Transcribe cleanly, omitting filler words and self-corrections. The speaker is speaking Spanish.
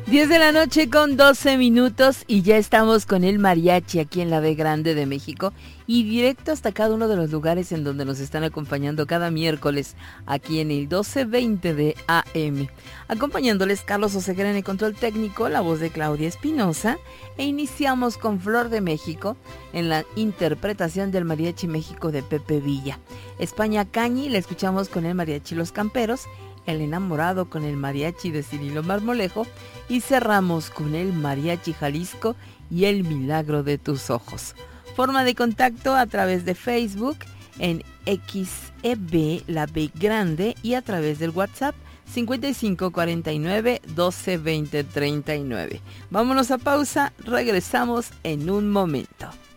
10 de la noche con 12 minutos y ya estamos con el mariachi aquí en la B Grande de México y directo hasta cada uno de los lugares en donde nos están acompañando cada miércoles aquí en el 1220 de AM. Acompañándoles Carlos Oseguera en el control técnico, la voz de Claudia Espinosa, e iniciamos con Flor de México en la interpretación del Mariachi México de Pepe Villa. España Cañi la escuchamos con el Mariachi Los Camperos, El Enamorado con el Mariachi de Cirilo Marmolejo y cerramos con el Mariachi Jalisco y El Milagro de tus Ojos. Forma de contacto a través de Facebook en XEB La B Grande y a través del WhatsApp 55 49 12 20 39. Vámonos a pausa, regresamos en un momento.